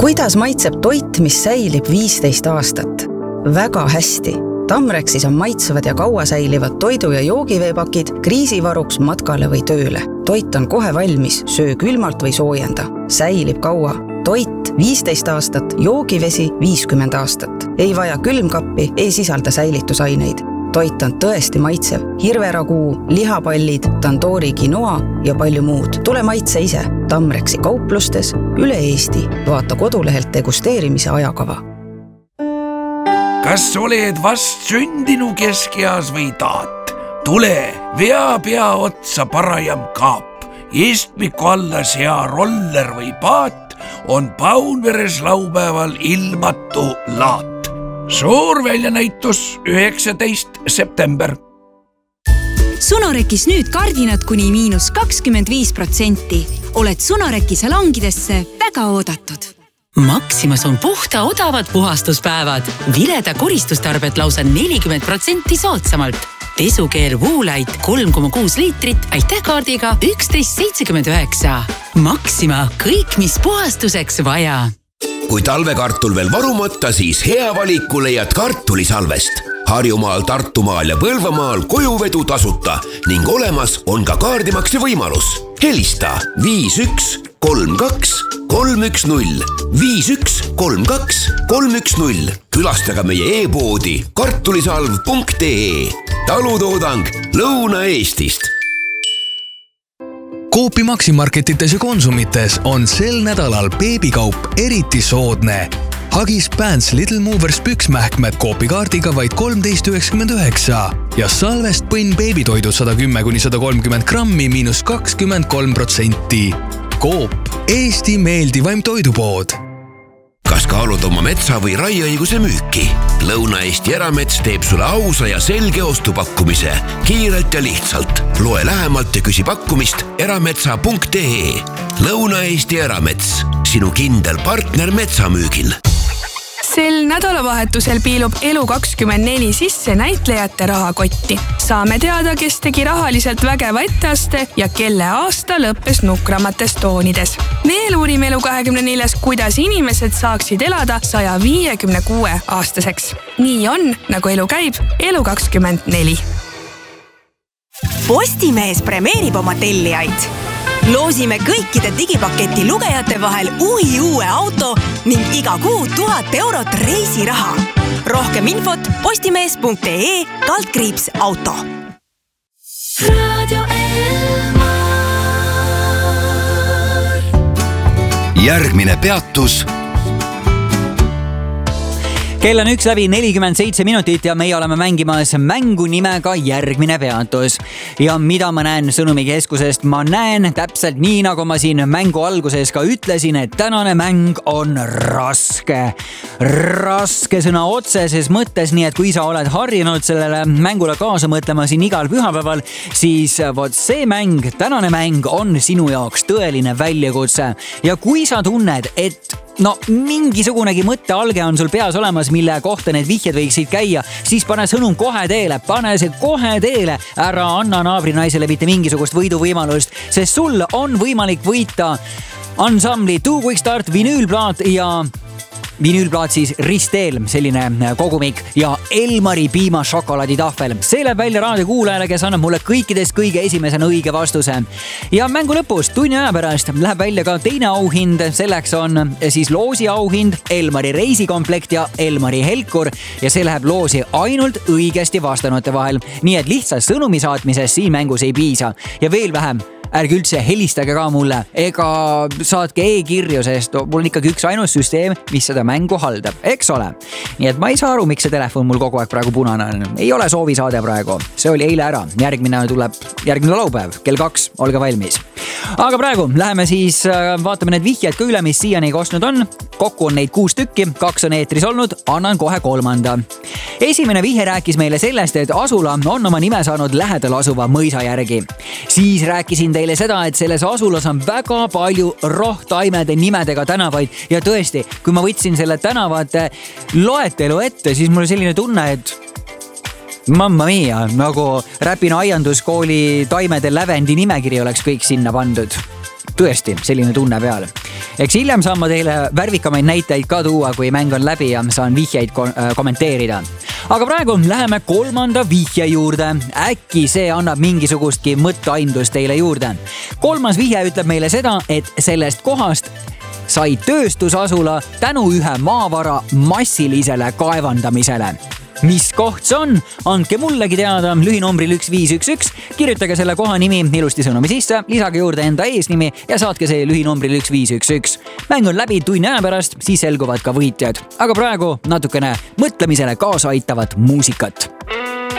Kuidas maitseb toit, mis säilib 15 aastat? Väga hästi. Tamrexis on maitsevad ja kaua säilivad toidu- ja joogiveepakid kriisivaruks matkale või tööle. Toit on kohe valmis, söö külmalt või soojenda. Säilib kaua. Toit 15 aastat, joogivesi 50 aastat. Ei vaja külmkappi, ei sisalda säilitusaineid. Toit on tõesti maitsev. Hirveraguu, lihapallid, tandoori quinoa ja palju muud. Tule maitse ise. Tamrexi kauplustes üle Eesti. Vaata kodulehelt degusteerimise ajakava. Kas oled vast sündinu keskeas või taat? Tule, vea pea otsa parajam kaap. Istmiku alla sea roller või paat on Paunveres laupäeval ilmatu laat. Suur väljanäitus 19. september. Sunorekis nüüd kardinad kuni -25%. Oled Sunoreki salongidesse väga oodatud. Maximas on puhta odavad puhastuspäevad. Vileda koristustarbet lausa 40% soodsamalt. Pesukeel Woolite 3,6 liitrit aitähkaardiga 11,79. Maxima, kõik mis puhastuseks vaja. Kui talvekartul veel varumata, siis hea valiku leiad kartulisalvest. Harjumaal, Tartumaal ja Põlvamaal kojuvedu tasuta ning olemas on ka kaardimakse võimalus. Helista 51 32 310 51 32 310. Külastaga meie e-poodi kartulisalv.ee. Talutoodang Lõuna-Eestist. Coopi Maximarketites ja Konsumites on sel nädalal beebikaup eriti soodne. Huggies Pants Little Movers püksmähkmed Coopi kaardiga vaid 13,99 ja Salvest põnn beebitoidud 110–130 grammi -23%. Coop, Eesti meeldivaim toidupood. Kas kaalud oma metsa või raieõiguse müüki? Lõuna-Eesti Eramets teeb sulle ausa ja selge ostupakkumise. Kiirelt ja lihtsalt. Loe lähemalt ja küsi pakkumist erametsa.ee. Lõuna-Eesti Eramets. Sinu kindel partner metsamüügil. Sel nädalavahetusel piilub Elu24 sisse näitlejate rahakotti. Saame teada, kes tegi rahaliselt vägeva etteaste ja kelle aasta lõppes nukramates toonides. Veel uurime Elu24, kuidas inimesed saaksid elada 156 aastaseks. Nii on, nagu elu käib, Elu24. Postimees premeerib oma tellijaid. Loosime kõikide digipaketi lugejate vahel uue auto ning iga kuu 1000 eurot reisiraha. Rohkem infot postimees.ee/auto. Radio Elmar. Järgmine peatus. Kell on 1:47 ja meie oleme mängimas mängu nimega Järgmine peatus. Ja mida ma näen sõnumikeskusest? Ma näen täpselt nii, nagu ma siin mängu alguses ka ütlesin, et tänane mäng on raske. Raske sõna otseses mõttes, nii et kui sa oled harjunud sellele mängule kaasa mõtlema siin igal pühapäeval, siis vot see mäng, tänane mäng on sinu jaoks tõeline väljakutse. Ja kui sa tunned, et mingisugunegi mõttealge on sul peas olemas, mille kohta need vihjed võiksid käia, siis pane sõnum kohe teele, pane see kohe teele, ära anna naabrinaisele mitte mingisugust võiduvõimalust, sest sul on võimalik võita ansambli Two Quick Start vinüülplaat ja vinüülplaat siis Ristel, selline kogumik ja Elmari piima šokolaaditahvel. See läheb välja raadiokuulajale, kes annab mulle kõikidest kõige esimesena õige vastuse. Ja mängu lõpus, tunni aja pärast, läheb välja ka teine auhind. Selleks on siis loosi auhind, Elmari reisikomplekt ja Elmari helkur ja see läheb loosi ainult õigesti vastanute vahel. Nii et lihtsalt sõnumi saatmisest siin mängus ei piisa ja veel vähem. Ärge üldse helistage ka mulle ega saatke e-kirju, sest mul on ikkagi üks ainus süsteem, mis seda mängu haldab, eks ole. Nii et ma ei saa aru, miks see telefon mul kogu aeg praegu punane on. Ei ole soovisaade praegu. See oli eile ära. Järgmine tuleb järgmine laupäev, kell 2. Olge valmis. Aga praegu läheme siis, vaatame need vihjed ka üle, mis siiani kostnud on. Kokku on neid 6 tükki, 2 on eetris olnud, annan kohe 3. Esimene vihje rääkis meile sellest, et asula on oma nime saanud lähedal asuva mõisa järgi. Siis rääkisin teile seda, et selles asulas on väga palju rohtaimede nimedega tänavaid ja tõesti, kui ma võtsin selle tänavate loetelu ette, siis mul oli selline tunne, et mamma mia, nagu Räpina aianduskooli taimede lävendi nimekiri oleks kõik sinna pandud. Tõesti, selline tunne peal. Eks hiljem saan ma teile värvikamaid näiteid ka tuua, kui mäng on läbi ja saan vihjeid kommenteerida. Aga praegu läheme 3. vihje juurde. Äkki see annab mingisugustki mõtteaindust teile juurde. 3. vihje ütleb meile seda, et sellest kohast sai tööstusasula tänu ühe maavara massilisele kaevandamisele. Mis koht see on? Andke mullegi teada lühinumbril 1511. Kirjutage selle koha nimi ilusti sõnumi sisse, lisage juurde enda eesnimi ja saatke see lühinumbril 1511. Mäng on läbi tunni aja pärast, siis selguvad ka võitjad. Aga praegu natukene mõtlemisele kaasa aitavat muusikat.